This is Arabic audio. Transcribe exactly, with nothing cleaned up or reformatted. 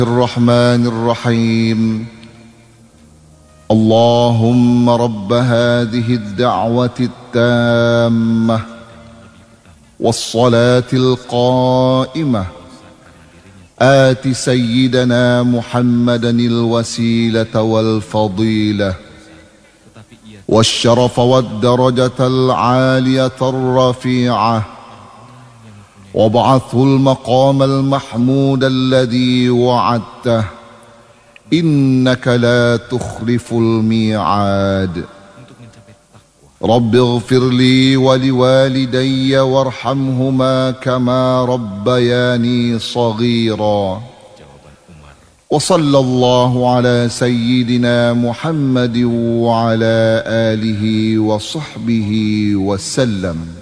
الرحمن الرحيم. اللهم رب هذه الدعوة التامة والصلاة القائمة آت سيدنا محمدا الوسيلة والفضيلة والشرف والدرجة العالية الرفيعة، وابعثه المقام المحمود الذي وعدته، إنك لا تخلف الميعاد. رب اغفر لي ولوالدي وارحمهما كما ربياني صغيرا. وصلى الله على سيدنا محمد وعلى آله وصحبه وسلم.